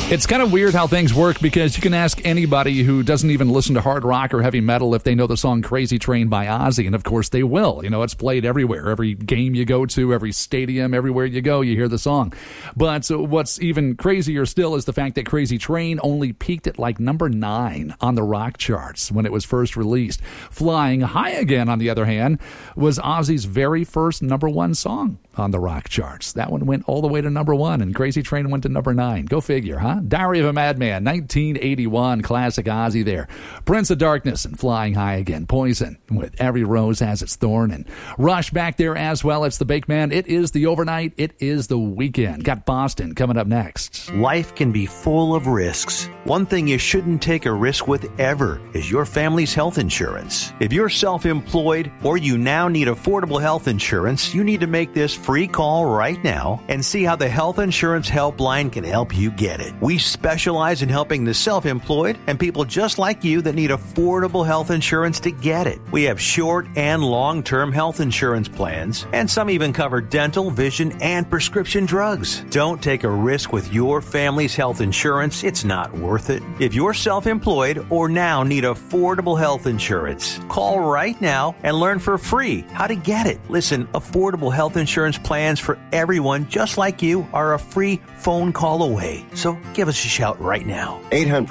It's kind of weird how things work because you can ask anybody who doesn't even listen to hard rock or heavy metal if they know the song Crazy Train by Ozzy, and of course they will. You know, it's played everywhere. Every game you go to, every stadium, everywhere you go, you hear the song. But what's even crazier still is the fact that Crazy Train only peaked at like number 9 on the rock charts when it was first released. Flying High Again, on the other hand, was Ozzy's very first number 1 song on the rock charts. That one went all the way to number 1, and Crazy Train went to number 9. Go figure, huh? Diary of a Madman, 1981, classic Ozzy there. Prince of Darkness and Flying High Again. Poison with Every Rose Has Its Thorn, and Rush back there as well. It's the Bake Man. It is the overnight. It is the weekend. Got Boston coming up next. Life can be full of risks. One thing you shouldn't take a risk with ever is your family's health insurance. If you're self-employed or you now need affordable health insurance, you need to make this free call right now and see how the Health Insurance Helpline can help you get it. We specialize in helping the self-employed and people just like you that need affordable health insurance to get it. We have short and long-term health insurance plans, and some even cover dental, vision, and prescription drugs. Don't take a risk with your family's health insurance. It's not worth it. If you're self-employed or now need affordable health insurance, call right now and learn for free how to get it. Listen, affordable health insurance plans for everyone just like you are a free phone call away. So give us a shout right now.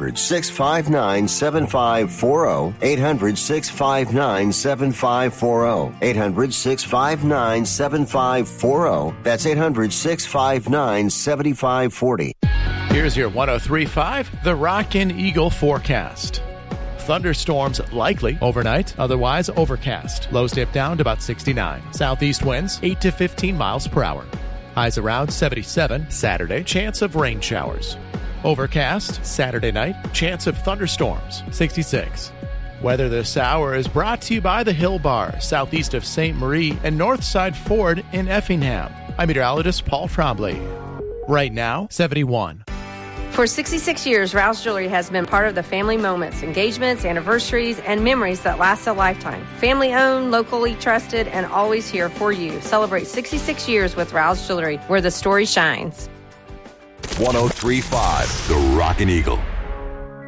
800-659-7540. 800-659-7540. 800-659-7540. That's 800-659-7540. Here's your 103.5 The Rockin' Eagle forecast. Thunderstorms likely overnight, otherwise overcast. Lows dip down to about 69. Southeast winds 8 to 15 miles per hour. Highs around 77. Saturday, chance of rain showers. Overcast Saturday night, chance of thunderstorms 66. Weather this hour is brought to you by the Hill Bar, southeast of St. Marie and Northside Ford in Effingham. I'm meteorologist Paul Trombley. Right now, 71. For 66 years, Rouse Jewelry has been part of the family moments, engagements, anniversaries, and memories that last a lifetime. Family owned, locally trusted, and always here for you. Celebrate 66 years with Rouse Jewelry, where the story shines. 103.5 The Rockin' Eagle.